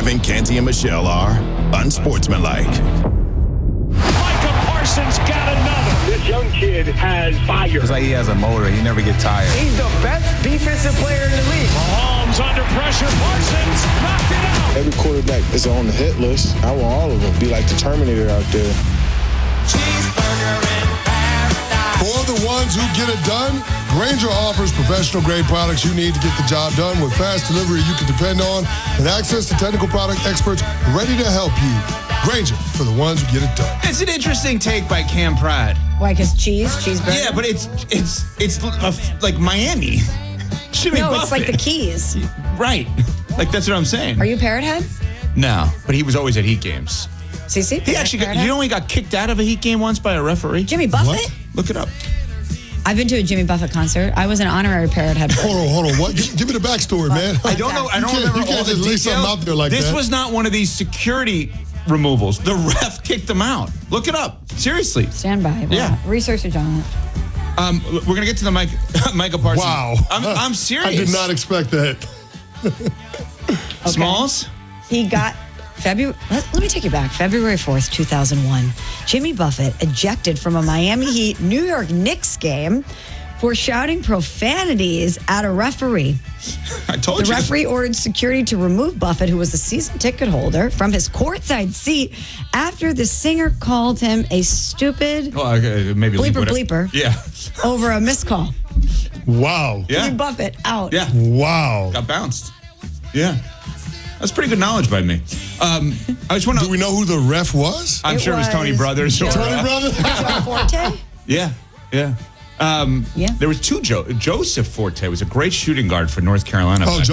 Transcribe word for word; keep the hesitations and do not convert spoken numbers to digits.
Evan, Canty, and Michelle are unsportsmanlike. Micah Parsons got another. This young kid has fire. It's like he has a motor. He never get tired. He's the best defensive player in the league. Mahomes under pressure. Parsons knocked it out. Every quarterback is on the hit list. I want all of them. Be like the Terminator out there. For the ones who get it done, Grainger offers professional-grade products you need to get the job done with fast delivery you can depend on and access to technical product experts ready to help you. Grainger, for the ones who get it done. It's an interesting take by Cam Pratt. Why? Because cheese, cheeseburger. Yeah, but it's it's it's a, like Miami. Jimmy no, Buffett. it's like the Keys. Right. Like that's what I'm saying. Are you Parrot Head? No, but he was always at Heat games. C C? He actually got, you know, he got kicked out of a Heat game once by a referee. Jimmy Buffett? What? Look it up. I've been to a Jimmy Buffett concert. I was an honorary Parrot Head. Hold on, hold on. What? Give, give me the backstory, man. I don't know. I don't You can't- remember you all can't the just lay details. something out there like this that. was not one of these security removals. The ref kicked him out. Look it up. Seriously. Stand by. Wow. Yeah. Research it, John. Um, we're gonna get to the Mike, Micah Parsons. Wow. I'm, I'm serious. I did not expect that. Smalls. He got February. Let, let me take you back. February fourth, two thousand one. Jimmy Buffett ejected from a Miami Heat New York Knicks game for shouting profanities at a referee. I told The you. referee ordered security to remove Buffett, who was a season ticket holder, from his courtside seat after the singer called him a stupid Oh, okay, maybe leave bleeper whatever. bleeper Yeah. over a missed call. Wow. Yeah. Jimmy Buffett out. Yeah. Wow. Got bounced. Yeah. That's pretty good knowledge by me. Um, I just want Do to. we know who the ref was? I'm It sure it was Tony was Brothers. Or, Tony uh, Brothers? Joe Forte? Yeah. Yeah. Um, Yeah. There was two. Jo- Joseph Forte was a great shooting guard for North Carolina. Oh, back Joe